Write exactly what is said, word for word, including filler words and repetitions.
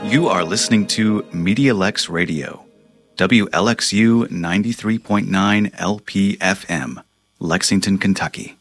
You are listening to MediaLex Radio, W L X U ninety-three point nine L P F M, Lexington, Kentucky.